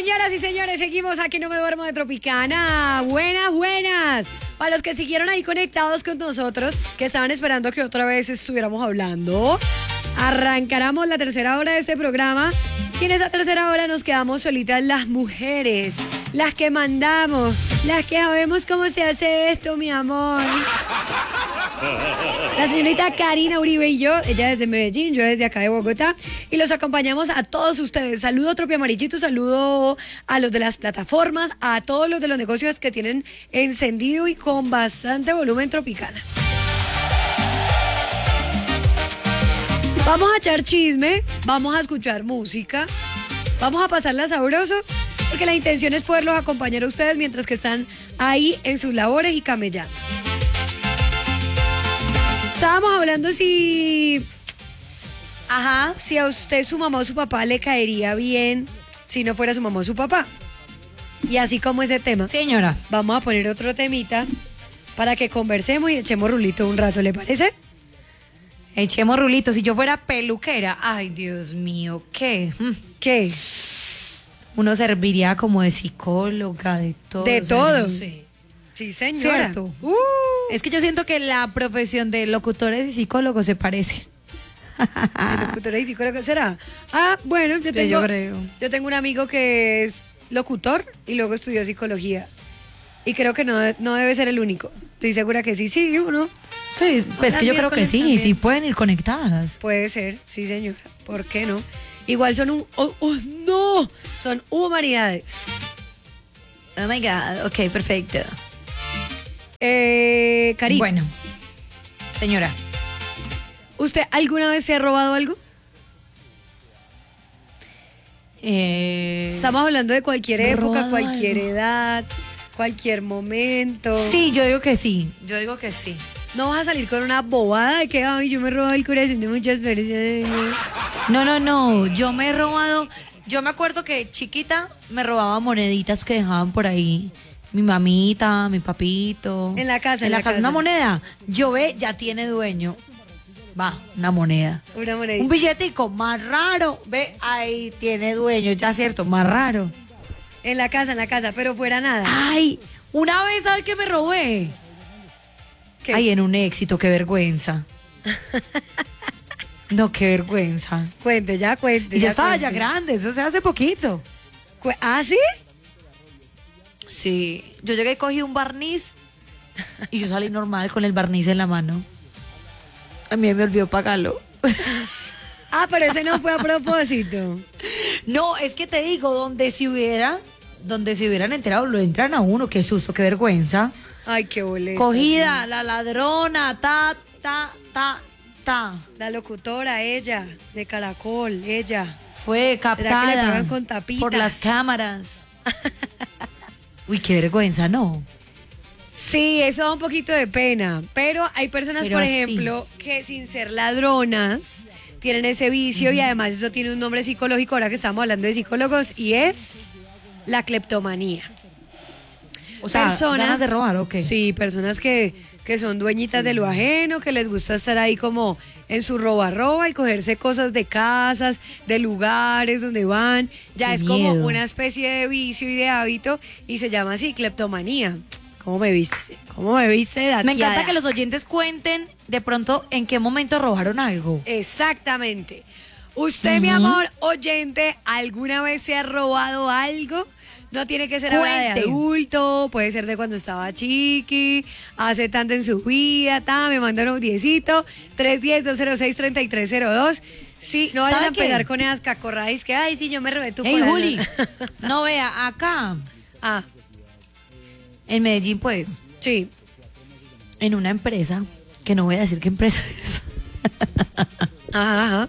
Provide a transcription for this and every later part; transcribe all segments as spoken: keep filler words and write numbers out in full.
Señoras y señores, seguimos aquí No Me Duermo de Tropicana. Buenas, buenas. Para los que siguieron ahí conectados con nosotros, que estaban esperando que otra vez estuviéramos hablando, arrancáramos la tercera hora de este programa. Y en esa tercera hora nos quedamos solitas las mujeres, las que mandamos, las que sabemos cómo se hace esto, mi amor. La señorita Karina Uribe y yo, ella desde Medellín, yo desde acá de Bogotá, y los acompañamos a todos ustedes. Saludo a Tropi Amarillito, saludo a los de las plataformas, a todos los de los negocios que tienen encendido y con bastante volumen Tropicana. Vamos a echar chisme, vamos a escuchar música, vamos a pasarla sabroso, porque la intención es poderlos acompañar a ustedes mientras que están ahí en sus labores y camellando. Estábamos hablando si, ajá, si a usted su mamá o su papá le caería bien si no fuera su mamá o su papá. Y así como ese tema, señora, vamos a poner otro temita para que conversemos y echemos rulito un rato, ¿le parece? Echemos rulito. Si yo fuera peluquera, ay, Dios mío, ¿qué? ¿Qué? Uno serviría como de psicóloga, de todo. De o sea, todo. No sé. Sí, señora. ¿Cierto? Uh. Es que yo siento que la profesión de locutores y psicólogos se parece. ¿De locutores y psicólogos será? Ah, bueno, yo tengo, yo creo. Yo tengo un amigo que es locutor y luego estudió psicología. Y creo que no, no debe ser el único. Estoy segura que sí, sí, uno. Sí, pues que yo creo que sí, sí pueden ir conectadas. Puede ser, sí, señora. ¿Por qué no? Igual son un... Oh, oh, no, son humanidades. Oh my God, ok, perfecto. Eh, Cari. Bueno, señora. ¿Usted alguna vez se ha robado algo? Eh, Estamos hablando de cualquier época, cualquier algo. edad, cualquier momento. Sí, yo digo que sí, yo digo que sí. No vas a salir con una bobada de que ay, yo me robo el corazón de muchas personas. No, no, no, yo me he robado, yo me acuerdo que chiquita me robaba moneditas que dejaban por ahí. Mi mamita, mi papito. En la casa, en, en la, la casa. casa. Una moneda. Yo ve, ya tiene dueño. Va, una moneda. Una monedita. Un billetico más raro. Ve, ahí tiene dueño, ya cierto, más raro. En la casa, en la casa, pero fuera nada. Ay, una vez, ¿sabes qué me robé? ¿Qué? Ay, en un éxito, qué vergüenza. No, qué vergüenza. Cuente, ya cuente. Y yo ya estaba cuente. ya grande, eso se hace poquito. Cu- ¿Ah, sí? Sí, yo llegué y cogí un barniz y yo salí normal con el barniz en la mano. A mí me olvidó pagarlo. Ah, pero ese no fue a propósito. No, es que te digo, donde si hubiera, donde se hubieran enterado, lo entran a uno, qué susto, qué vergüenza. Ay, qué boleta. Cogida, sí. la ladrona, ta, ta, ta, ta. La locutora, ella, de Caracol, ella. Fue ¿Será que le captada pagan con tapitas? por las cámaras. Uy, qué vergüenza, ¿no? Sí, eso da un poquito de pena, pero hay personas, Pero por así. ejemplo, que sin ser ladronas tienen ese vicio uh-huh. y además eso tiene un nombre psicológico, ahora que estamos hablando de psicólogos, y es la cleptomanía. O sea, personas, ganas de robar, ¿o qué? Sí, personas que, que son dueñitas de lo ajeno, que les gusta estar ahí como en su roba-roba y cogerse cosas de casas, de lugares donde van. Ya Qué es miedo. como una especie de vicio y de hábito y se llama así, cleptomanía. ¿Cómo me viste? ¿Cómo me viste, dateada? Me encanta que los oyentes cuenten de pronto en qué momento robaron algo. Exactamente. Usted, Uh-huh. mi amor, oyente, ¿alguna vez se ha robado algo? No tiene que ser ahora de Cuente. adulto, puede ser de cuando estaba chiqui, hace tanto en su vida, ta, me manda un audiecito, tres uno cero, dos cero seis, tres tres cero dos. Sí, no vayan ¿Sabe a empezar qué? con esas cacorradas que, ay, sí, yo me robé tu Ey, corazón. Juli, no vea, acá, Ah, en Medellín, pues, sí. en una empresa, que no voy a decir qué empresa es, Ajá, ajá.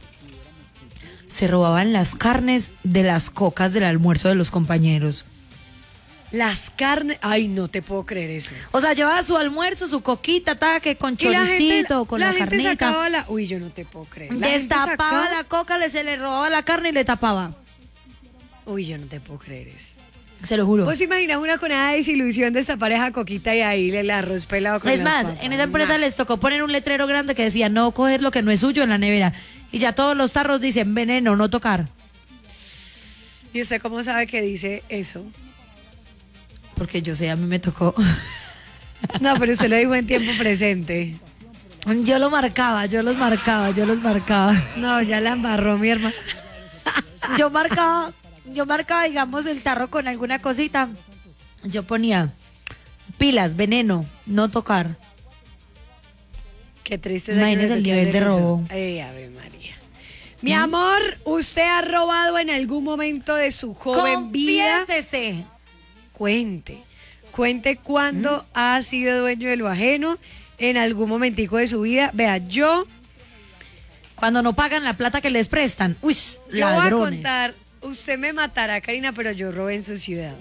se robaban las carnes de las cocas del almuerzo de los compañeros. Las carnes, ay, no te puedo creer eso. O sea, llevaba su almuerzo, su coquita, taque, con Y la gente- choricito, con la, la gente carnita. sacaba la, uy, yo no te puedo creer. La gente Destapaba sacaba- la coca, le, se le robaba la carne y le tapaba. Uy, yo no te puedo creer eso. Se lo juro. ¿Vos imaginas una con esa desilusión de esta pareja coquita y ahí el arroz pelado con Es las más, papas? en esa empresa Nah. les tocó poner un letrero grande que decía no coger lo que no es suyo en la nevera. Y ya todos los tarros dicen veneno, no tocar. ¿Y usted cómo sabe que dice eso? Porque yo sé, a mí me tocó. No, pero usted lo dijo en tiempo presente. Yo lo marcaba, yo los marcaba, yo los marcaba. No, ya la embarró mi hermano. Yo marcaba, yo marcaba, digamos, el tarro con alguna cosita. Yo ponía pilas, veneno, no tocar. Qué triste. Imagínese el nivel de robo. Ay, ave María. Mi amor, ¿usted ha robado en algún momento de su joven vida? Confiésese. Cuente. Cuente cuándo ha sido dueño de lo ajeno en algún momentico de su vida. Vea, yo... Cuando no pagan la plata que les prestan. Uy, Yo ladrones. voy a contar, usted me matará, Karina, pero yo robé en su ciudad.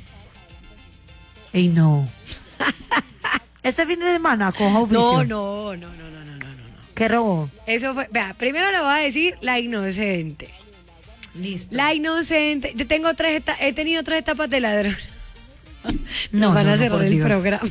Ey, no. Este fin de semana coja oficio. No, no, no, no, no, no, no, no. ¿Qué robó? Eso fue, vea, primero le voy a decir la inocente. Listo. La inocente. Yo tengo tres eta- he tenido tres etapas de ladrón. No, Nos van no, a no, cerrar por el Dios. programa.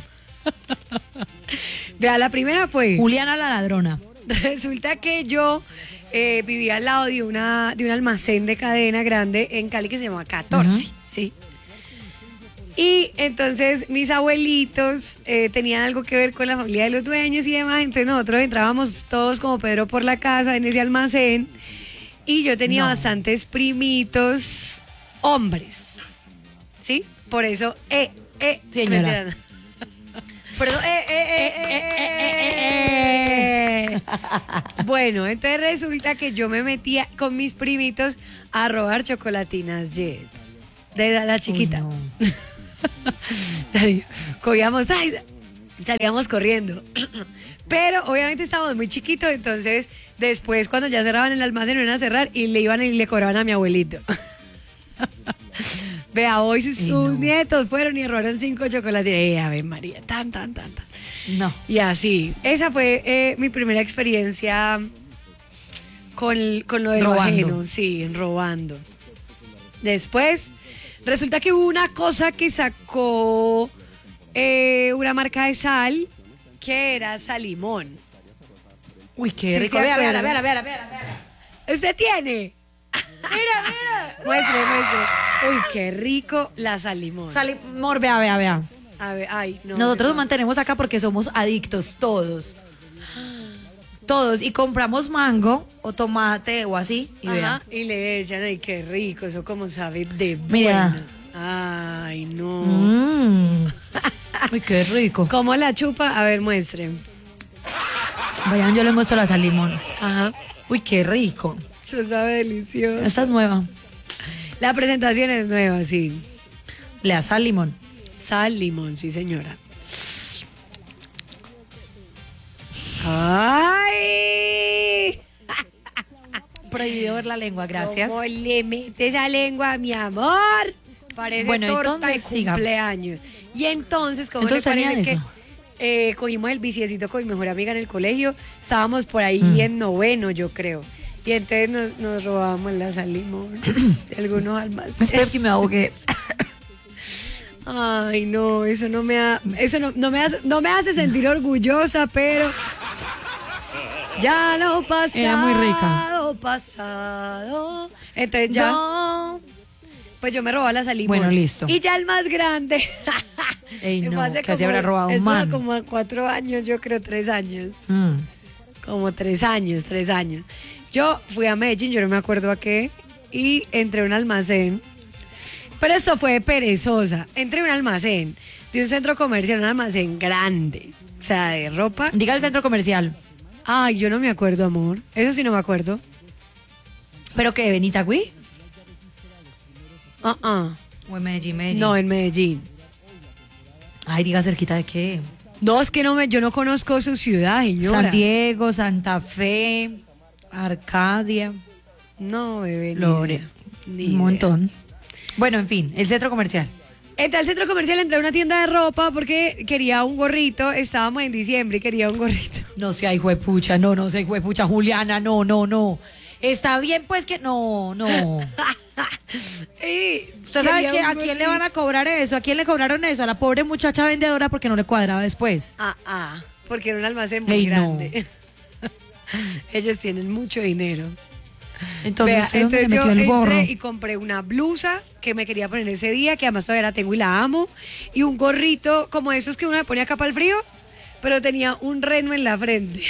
Vea, la primera fue... Juliana la ladrona. Resulta que yo eh, vivía al lado de una de un almacén de cadena grande en Cali que se llama catorce, Ujú. ¿sí? Y entonces mis abuelitos eh, tenían algo que ver con la familia de los dueños y demás, entonces nosotros entrábamos todos como Pedro por la casa en ese almacén y yo tenía No. bastantes primitos hombres, ¿sí? Por eso, eh, eh, Señora. mentira, no. Por eso, eh, eh, eh, eh, eh, eh, eh. Bueno, entonces resulta que yo me metía con mis primitos a robar chocolatinas Jet. De la chiquita. Uy, no. Cogíamos, ay, salíamos corriendo. Pero obviamente estábamos muy chiquitos, entonces después cuando ya cerraban el almacén iban a cerrar y le iban y le cobraban a mi abuelito. Vea, hoy sus, Ay, sus no. nietos fueron y robaron cinco chocolatinas. Eh, Ave María, tan, tan, tan, tan. No. Y así, esa fue eh, mi primera experiencia con, con lo de lo Robando. ajeno, sí, robando. Después, resulta que hubo una cosa que sacó eh, una marca de sal que era Salimón. Uy, qué Sí, rico. ¿se Vea, vea, acuerda? vea, vea, vea, vea. ¿Usted tiene? Mira, mira. Muestre, muestre. Uy, qué rico la Salimón. Salimor, vea, vea, vea. A ver, ay, no. Nosotros nos no. mantenemos acá porque somos adictos, todos. Todos. Y compramos mango o tomate o así. Y vea. Ajá, y le echan, ay, qué rico, eso como sabe de Mira. bueno. Ay, no. Mm. Uy, qué rico. ¿Cómo la chupa? A ver, muestren. Vayan, yo les muestro la sal limón. Ajá. Uy, qué rico. Eso sabe delicioso. Esta es nueva. La presentación es nueva, sí. Le da sal limón. Sal, limón, sí, señora. ¡Ay! Prohibido ver la lengua, gracias. ¿Cómo le mete esa lengua, mi amor? Parece Bueno, torta entonces, de siga. cumpleaños. Y entonces, ¿cómo Entonces le parece tenían que eso. eh, cogimos el biciecito con mi mejor amiga en el colegio? Estábamos por ahí Mm. en noveno, yo creo. Y entonces nos, nos robábamos la sal limón de algunos almacenes. Espero que me ahogue. Ay, no, eso no me ha, eso no, no me hace, no me hace sentir orgullosa, pero ya lo pasado, Era muy rica. pasado. Entonces ya, No. pues yo me robaba la salimón. Bueno, listo. Y ya el más grande. Ey, no, Fue hace que así como- habrá robado un eso man. como a cuatro años, yo creo, tres años. Mm. Como tres años, tres años. Yo fui a Medellín, yo no me acuerdo a qué, y entré a un almacén. Pero esto fue perezosa. Entré a un almacén de un centro comercial, un almacén grande. O sea, de ropa. Diga el centro comercial. Ay, yo no me acuerdo, amor. Eso sí no me acuerdo. ¿Pero qué? ¿Benitagüí? Ah, ah. ¿O en Medellín, Medellín? No, en Medellín. Ay, diga cerquita de qué. No, es que no me, yo no conozco su ciudad, señora. San Diego, Santa Fe, Arcadia, No, bebé. ni Lore. idea, ni Un idea. montón. Bueno, en fin, el centro comercial. Entré al centro comercial, entré a una tienda de ropa porque quería un gorrito. Estábamos en diciembre y quería un gorrito. No sea hijo de pucha, no, no sea hijo de pucha, Juliana, no, no, no. Está bien, pues que no, no. Y ¿Usted sabe quería que, un a quién le gorrito. van a cobrar eso? ¿A quién le cobraron eso? A la pobre muchacha vendedora porque no le cuadraba después. Ah, ah, porque era un almacén muy Ey, no. grande. Ellos tienen mucho dinero. Entonces, Vea, ¿usted dónde entonces le yo metió el gorro? entré y compré una blusa que me quería poner ese día, que además todavía la tengo y la amo, y un gorrito como esos que uno le pone acá para el frío, pero tenía un reno en la frente.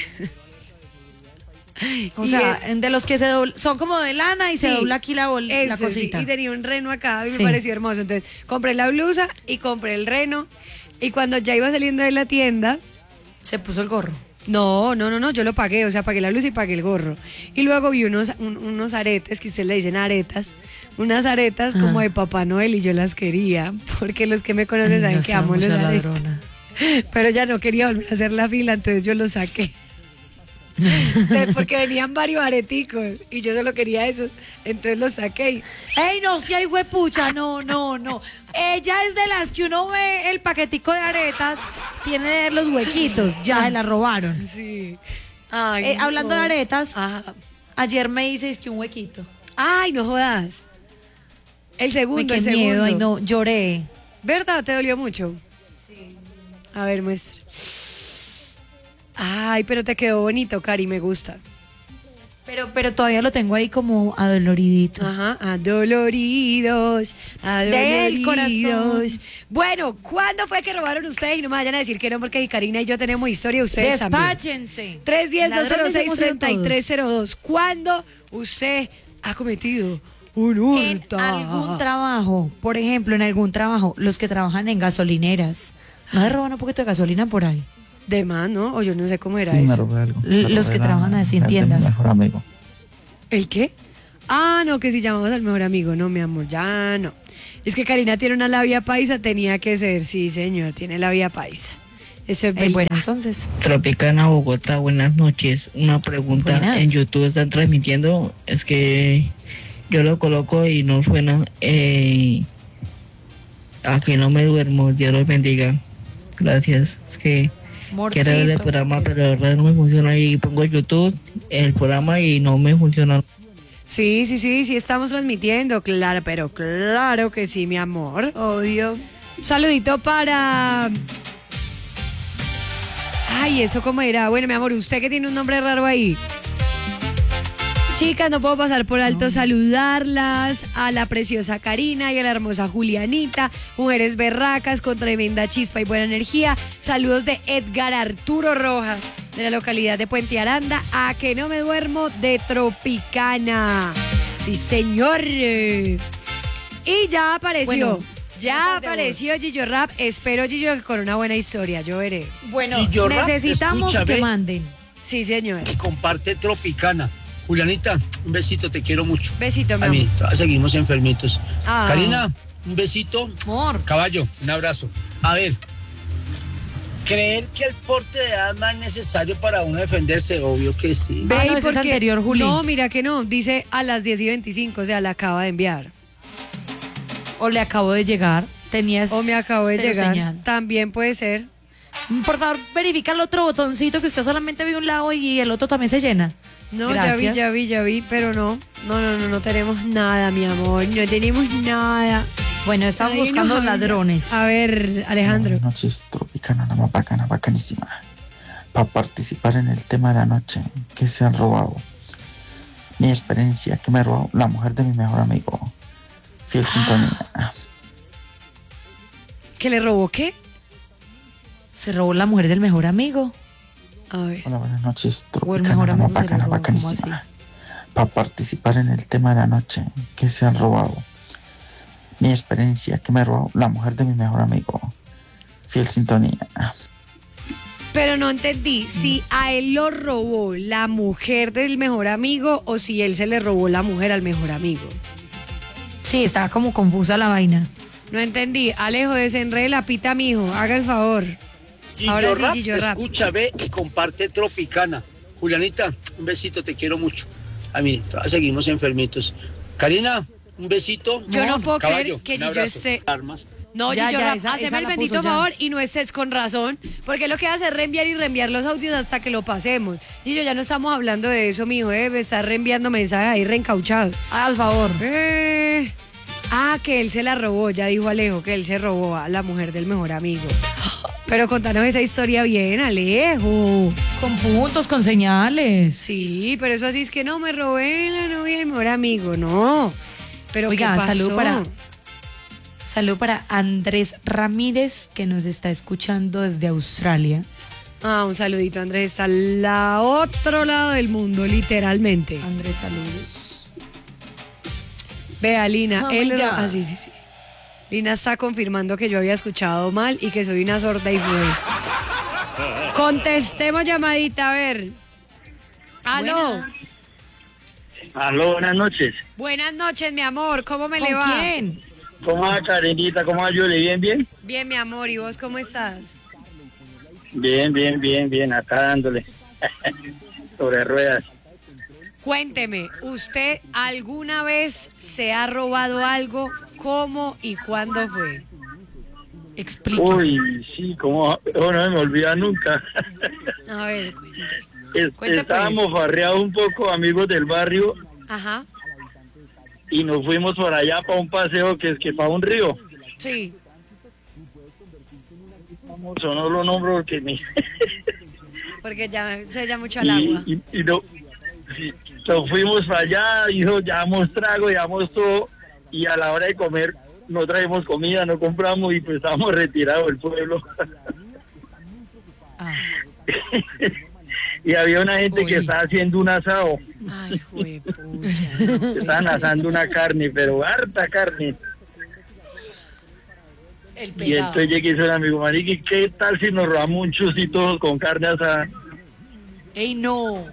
O Y sea, el- de los que se dobla- son como de lana y se Sí, dobla aquí la, bol- la ese, sí, cosita. y tenía un reno acá y Sí. me pareció hermoso. Entonces compré la blusa y compré el reno. Y cuando ya iba saliendo de la tienda, Se puso el gorro. no, no, no, no, yo lo pagué, o sea, pagué la blusa y pagué el gorro. Y luego vi unos, un- unos aretes, que ustedes le dicen aretas, unas aretas como Ah. de Papá Noel y yo las quería, porque los que me conocen Ay, saben no que sea amo los mucha aretes. ladrona. Pero ya no quería volver a hacer la fila, entonces yo los saqué. Entonces, porque venían varios areticos y yo solo quería eso, entonces los saqué. y- ¡Ey, no, si hay huepucha! No, no, no. Ella es de las que uno ve el paquetico de aretas, tiene los huequitos, ya se la robaron. Sí. Ay, Eh, hablando de no. aretas, Ajá. ayer me dices que un huequito. Ay, no jodas. El Me segundo, qué el segundo. miedo, ay no, lloré. ¿Verdad? ¿Te dolió mucho? Sí. A ver, muestra. Ay, pero te quedó bonito, Cari, me gusta. Pero, pero todavía lo tengo ahí como adoloridito. Ajá, adoloridos, Del adoloridos. corazón. Bueno, ¿cuándo fue que robaron ustedes? Y no me vayan a decir que no, porque Karina y yo tenemos historia, ustedes también. Despáchense. tres uno cero, dos cero Ladrones seis, hemos sido tres tres cero dos. ¿Cuándo usted ha cometido un En hurto? algún trabajo, por ejemplo, en algún trabajo, los que trabajan en gasolineras, ¿no se roban un poquito de gasolina por ahí? De más, ¿no? O yo no sé cómo era Sí, me eso. robé algo. L- Me los robé que la- trabajan así en la de mi tiendas. mejor amigo. ¿El qué? Ah, no, que si llamamos al mejor amigo. No, mi amor, ya no. Es que Karina tiene una labia paisa, tenía que ser. Sí, señor, tiene labia paisa. Eso es Eh, verdad. bueno, entonces, Tropicana Bogotá, buenas noches. Una pregunta, Buenas. en YouTube están transmitiendo, es que yo lo coloco y no suena. Eh, a que no me duermo, Dios los bendiga. Gracias. Es que quiero ver el morcizo. programa, pero la verdad no me funciona y pongo YouTube, el programa y no me funciona. Sí, sí, sí, sí, estamos transmitiendo. Claro, pero claro que sí, mi amor. Obvio. Un saludito para... Ay, ¿eso cómo era? Bueno, mi amor, usted que tiene un nombre raro ahí. Chicas, no puedo pasar por alto saludarlas a la preciosa Karina y a la hermosa Julianita, mujeres berracas con tremenda chispa y buena energía. Saludos de Edgar Arturo Rojas, de la localidad de Puente Aranda, a que no me duermo de Tropicana. Sí, señor. Y ya apareció. Bueno, ya notas de apareció Gillo Rap. Espero, Gillo, que con una buena historia. Yo veré. Bueno, Y yo rap, necesitamos escucha, que ve. manden. Sí, señor. Y comparte Tropicana. Julianita, un besito, te quiero mucho. Besito, mi A mí, amor. todavía seguimos enfermitos. Ah. Karina, un besito. Amor. Caballo, un abrazo. A ver, ¿creer que el porte de arma es necesario para uno defenderse? Obvio que sí. Ve, Ah, no, ¿y ese por es qué? anterior, Juli. No, mira que no. Dice a las diez y veinticinco, o sea, la acaba de enviar. O le acabo de llegar. Tenías. O me acabo de cero llegar. señal. También puede ser. Por favor, verifica el otro botoncito que usted solamente ve un lado y el otro también se llena. No, ya vi, Gracias. ya vi, ya vi, pero no. No, no, no, no tenemos nada, mi amor. No tenemos nada. Bueno, estamos Ay, buscando no, ladrones. A ver, Alejandro. Buenas noches, Tropicana, la más bacana, bacanísima. Para participar en el tema de la noche, que se han robado. Mi experiencia, que me robó la mujer de mi mejor amigo. Fiel sintonía. ¿Que le robó qué? Se robó la mujer del mejor amigo. A ver. Hola, buenas noches, O el Tropicana, mejor la amigo más se lo bacana, robó, ¿cómo bacanísima. así? Para participar en el tema de la noche, que se han robado. Mi experiencia, que me robó la mujer de mi mejor amigo. Fiel sintonía. Pero no entendí si a él lo robó la mujer del mejor amigo o si él se le robó la mujer al mejor amigo. Sí, estaba como confusa la vaina. No entendí. Alejo, desenrede la pita, mijo. Haga el favor. Gillo Ahora sí, Rap, Gillo Rap. escucha, ve y comparte Tropicana. Julianita, un besito, te quiero mucho. A mí, todavía seguimos enfermitos. Karina, un besito. Yo no puedo Caballo, creer que un Gillo abrazo. esté... Armas. No, Ya, Gillo ya, Rap, esa- haceme esa el la bendito puso ya. favor y no estés con razón, porque lo que hace es reenviar y reenviar los audios hasta que lo pasemos. Gillo, ya no estamos hablando de eso, mijo, eh, me está reenviando mensajes ahí reencauchados. Al favor. Eh, ah, que él se la robó, ya dijo Alejo que él se robó a la mujer del mejor amigo. Pero contanos esa historia bien, Alejo. Con puntos, con señales. Sí, pero eso así es que no, me robé la novia de mi mejor amigo, no. Pero Oiga, ¿qué pasó? salud para, salud para Andrés Ramírez, que nos está escuchando desde Australia. Ah, un saludito, Andrés, está al la otro lado del mundo, literalmente. Andrés, saludos. Vea, Lina, Oh, él... my God. Ah, sí, sí, sí. Lina está confirmando que yo había escuchado mal y que soy una sorda y muda. Contestemos llamadita, a ver. Aló. Buenas. Aló, buenas noches. Buenas noches, mi amor, ¿cómo me ¿Con le va? quién? ¿Cómo va, Karenita? ¿Cómo va, Yuli? ¿Bien, bien? Bien, mi amor, ¿y vos cómo estás? Bien, bien, bien, bien. Acá dándole. Sobre ruedas. Cuénteme, ¿usted alguna vez se ha robado algo? ¿Cómo y cuándo fue? Explíquese. Uy, sí, ¿cómo? Oh, no me olvida nunca. A ver, cuente. Es- Cuente, Estábamos pues. farreados un poco, amigos del barrio, Ajá, y nos fuimos por allá para un paseo que es que para un río. sí. Vamos, o no lo nombro porque ni... Porque ya se echa mucho al y, agua. y, y no, sí, nos fuimos para allá, hijo, llevamos trago, llevamos todo, y a la hora de comer no traemos comida, no compramos y pues estábamos retirados del pueblo. Ah, Y había una gente Uy. que estaba haciendo un asado, Ay, juepucha. estaban asando una carne, pero harta carne. El Y pegado. entonces llegué y dice un amigo, marica, ¿y qué tal si nos robamos un chusito con carne asada? ¡Ey, no!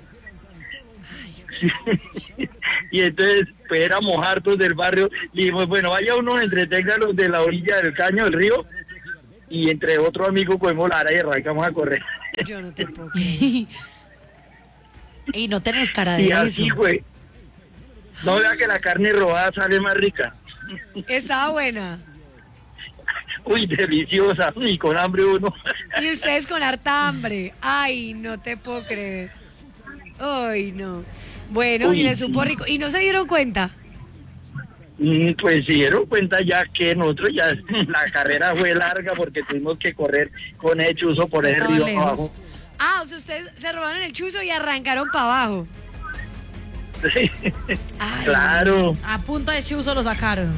Y entonces, pues éramos hartos del barrio, y dijimos, bueno, vaya uno, entretenga los de la orilla del caño del río, y entre otro amigo cogemos la ara y arrancamos a correr. Yo no te puedo creer. y no tenés cara de Y eso. así fue. No vea que la carne robada sale más rica. Estaba buena. Uy, deliciosa, y con hambre uno. Y ustedes con harta hambre. Ay, no te puedo creer. Ay, no. Bueno, Uy, y le supo sí. rico. ¿Y no se dieron cuenta? Mm, Pues se dieron cuenta ya que nosotros ya la carrera fue larga porque tuvimos que correr con el chuzo por el Estaba río lejos. abajo. Ah, o sea, ustedes se robaron el chuzo y arrancaron para abajo. Sí. Ay, Claro. A punta de chuzo lo sacaron.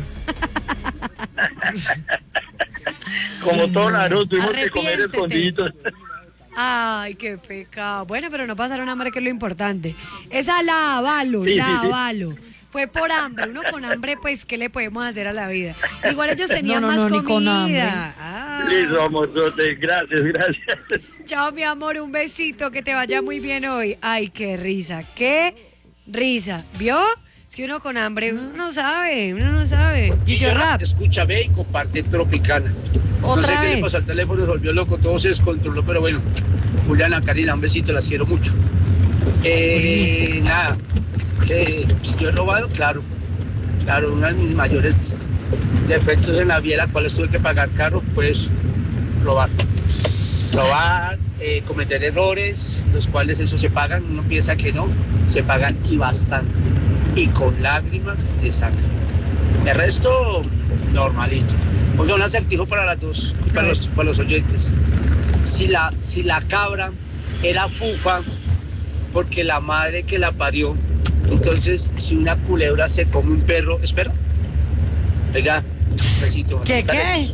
Como todos los tuvimos que comer Arrepiéntete. escondiditos. Ay, qué pecado. Bueno, pero no pasaron hambre, que es lo importante. Esa la avalo, Sí, la sí, sí. avalo. Fue por hambre. Uno con hambre, pues, ¿qué le podemos hacer a la vida? Igual ellos tenían No, no, más no, ni con comida. Ah. Listo, amorzote. Gracias, gracias. Chao, mi amor, un besito, que te vaya muy bien hoy. Ay, qué risa, qué risa. ¿Vio? Es que uno con hambre, uno no sabe, uno no sabe. Gillo Rap. Escúchame y comparte Tropicana. No sé Otra qué le vez. pasó al teléfono, se volvió loco, todo se descontroló, pero bueno. Juliana, Karina, un besito, las quiero mucho. Eh, nada, que si yo he robado, claro, claro, uno de mis mayores defectos en la vida, a la cual tuve que pagar caro, pues robar. Robar, eh, cometer errores, los cuales eso se pagan, uno piensa que no, se pagan y bastante, y con lágrimas de sangre. El resto, normalito. Oiga, un acertijo para las dos, para los, para los oyentes. Si la, si la cabra era fufa, porque la madre que la parió, entonces si una culebra se come un perro, espera. Oiga, un besito. ¿Qué, estaremos. qué?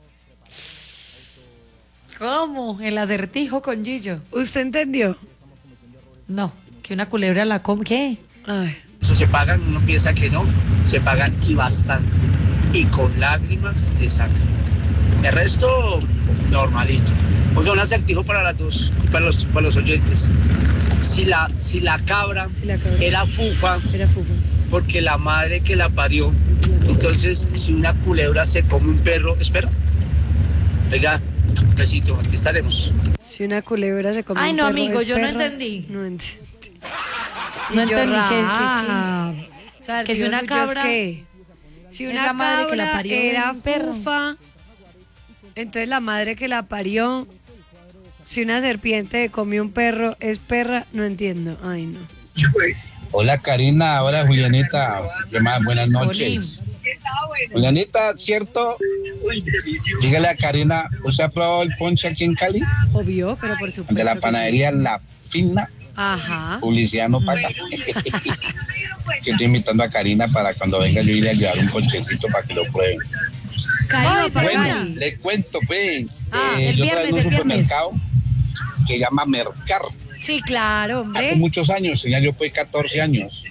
¿Cómo? El acertijo con Gillo. ¿Usted entendió? No, que una culebra la come. ¿Qué? Ay. Eso se pagan, uno piensa que no, se pagan y bastante, y con lágrimas de sangre. El resto, normalito. Oiga, un acertijo para las dos, para los, para los oyentes. Si la, si la cabra Si la cabra era fufa, era fufa. porque la madre que la parió, entonces si una culebra se come un perro, espera. Oiga, un besito, aquí estaremos. Si una culebra se come Ay, un no, perro, amigo, ¿es yo no perro? entendí. No entendí. No Y yo, entendí que- que- Rap. O sea, el que si tío una suyo es cabra que si es una la madre que la cabra parió era un perro. fufa, entonces la madre que la parió, si una serpiente comió un perro, ¿es perra? No entiendo. Ay, no. Hola Karina, hola Julianita, ¿qué más? Buenas noches. Julianita, ¿cierto? Dígale a Karina, ¿usted ha probado el ponche aquí en Cali? Obvio, pero por supuesto. El de la que panadería La Fina. Ajá. Publicidad no paga. Que estoy invitando a Karina para cuando venga yo irle a llevar un ponchecito para que lo prueben. Cali, papá, Bueno, Cali. le cuento pues. Ah, eh, el yo viernes, traigo un el viernes. supermercado que se llama Mercar. Sí, claro, hombre. Hace muchos años, tenía yo pues catorce años.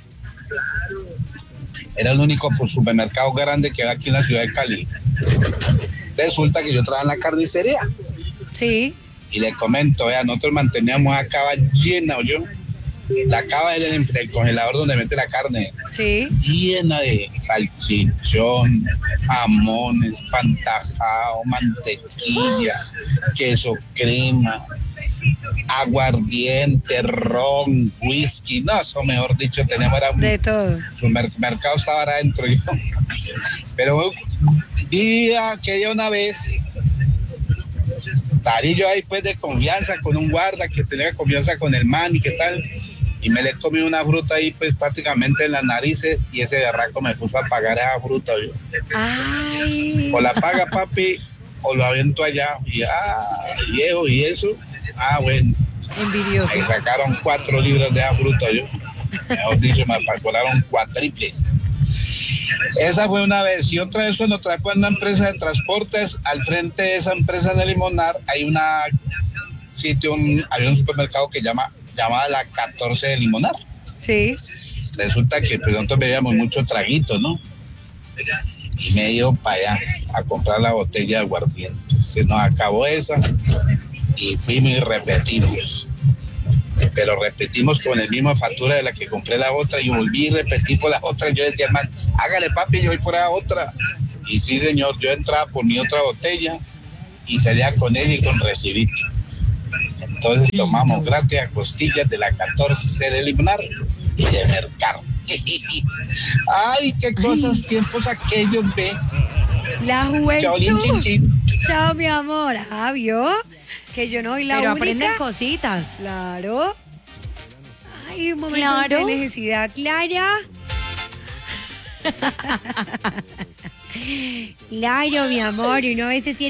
Era el único pues, supermercado grande que había aquí en la ciudad de Cali. Resulta que yo trabajaba en la carnicería. Sí. Y le comento, vea, nosotros manteníamos la cava llena, ¿oyó? La cava es el, el congelador donde mete la carne. Sí. Llena de salchichón, jamones, pantajao, mantequilla, queso crema, aguardiente, ron, whisky. No, eso mejor dicho, tenemos era un, De todo. su mer- mercado estaba ahora adentro. Yo. Pero día que ya una vez estaría yo ahí pues de confianza con un guarda que tenía confianza con el man y qué tal, y me le comí una fruta ahí pues prácticamente en las narices y ese berraco me puso a pagar esa fruta. Yo. Ay. O la paga papi o lo aviento allá y ah, viejo y eso, ah bueno, Envidioso. me sacaron cuatro libras de esa fruta. Yo, mejor dicho, me calcularon cuatriples. Esa fue una vez. Y otra vez cuando trabajé en una empresa de transportes, al frente de esa empresa de Limonar hay una sitio, un, había un supermercado que llama llamada la catorce de Limonar. Sí. Resulta que pues, nosotros bebíamos mucho traguito, ¿no? Y me he ido para allá a comprar la botella de aguardiente. Se nos acabó esa y fuimos y repetimos. Pero repetimos con la misma factura de la que compré la otra y volví y repetí por la otra. Yo decía, hermano, hágale papi, yo voy por la otra. Y sí, señor, yo entraba por mi otra botella y salía con ella y con recibito. Entonces tomamos gratis a costillas de la catorce de Limonar y de Mercar. Ay, qué cosas, tiempos aquellos, ve. La Chaolín, chin, juventud. chin. Chao, mi amor. Ah, ¿vio? Que yo no soy la Pero única. aprenden cositas. Claro. Ay, un momento Claro. de necesidad, Clara. Claro, mi amor, y uno a veces tiene